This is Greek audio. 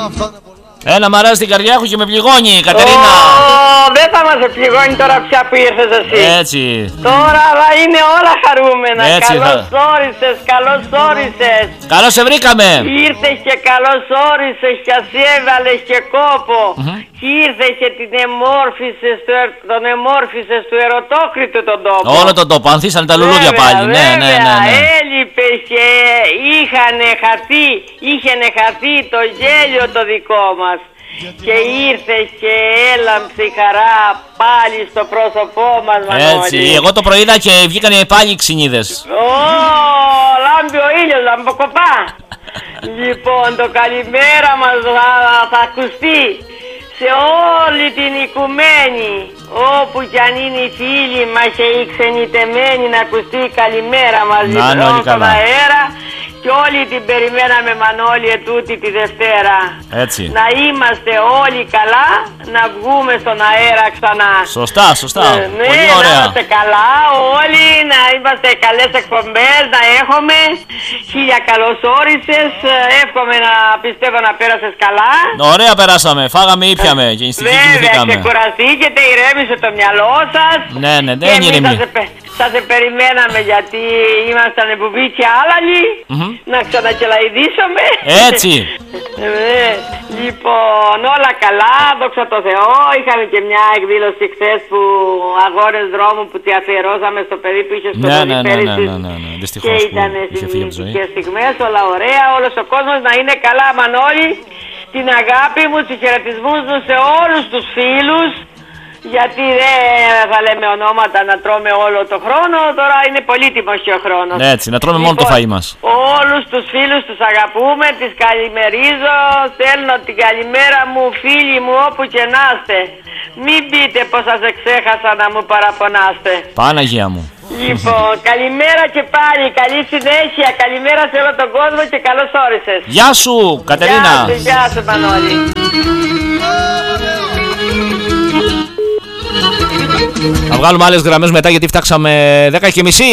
Ένα μαράζ στην καρδιά έχω και με πληγώνει, Κατερίνα. Δεν θα μας πληγώνει τώρα πια που ήρθες εσύ. Έτσι. Τώρα θα είναι όλα χαρούμενα. Έτσι καλώς όρισες, καλώς όρισες. Καλώς σε βρήκαμε. Ήρθες και καλώς όρισες και ας έβαλες και κόπο. Και ήρθες και τον εμόρφησες του ερωτόκριτου τον τόπο. Όλο τον τόπο, ανθίσανε τα λουλούδια πάλι. Ναι. Έλειπες και είχε χαθεί το γέλιο το δικό μας. Και ήρθες και έλαμψε η χαρά πάλι στο πρόσωπό μας, Μανώλη. Έτσι, εγώ το πρωί είδα και βγήκανε πάλι οι ξυνίδες. Λάμπει ο ήλιος, λαμποκοπά. Λοιπόν, το καλημέρα μας θα ακουστεί σε όλη την οικουμένη. Όπου κι αν είναι οι φίλοι μας και οι ξενιτεμένοι, να ακουστεί η καλημέρα μας λοιπόν στον αέρα. Και όλοι την περιμέναμε, Μανώλη, ετούτη τη Δευτέρα. Έτσι. Να είμαστε όλοι καλά, να βγούμε στον αέρα ξανά. Σωστά. Ναι, πολύ ωραία. Να είμαστε καλά όλοι, να είμαστε καλές εκπομπές, να έχουμε. Χίλια καλώς όρισες. Εύχομαι να πιστεύω να πέρασες καλά. Ωραία περάσαμε, φάγαμε, ήπιαμε και νηστική κοιμηθήκαμε. Βέβαια, ξεκουραστήκετε, ηρέμησε το μυαλό σας. Ναι, δεν ηρεμεί. Θα σε περιμέναμε γιατί ήμασταν μπουμπίτσια άλαλοι. Να ξανακελαϊδίσουμε. Έτσι. Λοιπόν, όλα καλά, δόξα τω Θεώ. είχαμε και μια εκδήλωση χθες που αγώνες δρόμου που τη αφιερώσαμε στο παιδί που είχε σκοτωθεί πέρυσι. Δυστυχώς και ήταν σημαντικές στιγμές, όλα ωραία, όλος ο κόσμος να είναι καλά. Μανώλη, την αγάπη μου, τους χαιρετισμούς μου σε όλους τους φίλους. Γιατί δεν θα λέμε ονόματα να τρώμε όλο το χρόνο, τώρα είναι πολύτιμος και ο χρόνος. Έτσι, να τρώμε μόνο το φαΐ μας. Όλους τους φίλους τους αγαπούμε, τις καλημερίζω, στέλνω την καλημέρα μου, φίλοι μου όπου και να είστε. Μην πείτε πως σας εξέχασα να μου παραπονάστε. Παναγία μου. Λοιπόν, καλημέρα και πάλι, καλή συνέχεια, καλημέρα σε όλο τον κόσμο και καλώς όρισες. Γεια σου, Κατερίνα. Γεια σου, Μανώλη. Θα βγάλουμε άλλες γραμμές μετά γιατί φτάξαμε 10:30.